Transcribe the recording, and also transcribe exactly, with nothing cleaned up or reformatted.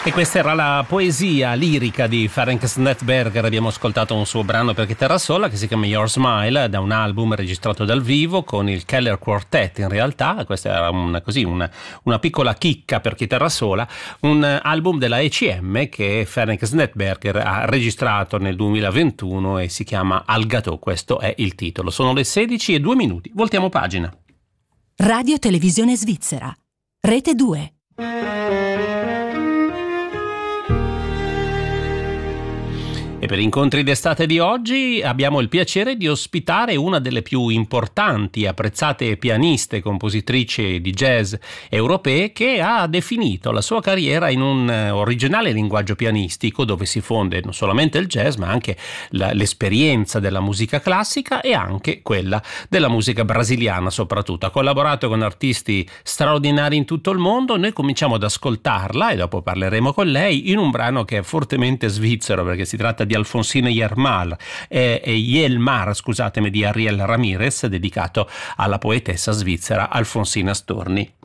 E questa era la poesia lirica di Ferenc Snettberger. Abbiamo ascoltato un suo brano per chitarra sola che si chiama Your Smile, da un album registrato dal vivo con il Keller Quartet. In realtà questa era una, così, una, una piccola chicca per chitarra sola, un album della E C M che Ferenc Snettberger ha registrato nel duemilaventuno e si chiama Al Gâteau. Questo è il titolo. Sono le sedici e due minuti. Voltiamo pagina. Radio Televisione Svizzera, Rete due. E per Incontri d'estate di oggi abbiamo il piacere di ospitare una delle più importanti e apprezzate pianiste e compositrici di jazz europee, che ha definito la sua carriera in un originale linguaggio pianistico dove si fonde non solamente il jazz ma anche la, l'esperienza della musica classica e anche quella della musica brasiliana soprattutto. Ha collaborato con artisti straordinari in tutto il mondo. Noi cominciamo ad ascoltarla e dopo parleremo con lei in un brano che è fortemente svizzero, perché si tratta di di Alfonsina Yermar e, e Yelmar, scusatemi, di Ariel Ramirez, dedicato alla poetessa svizzera Alfonsina Storni.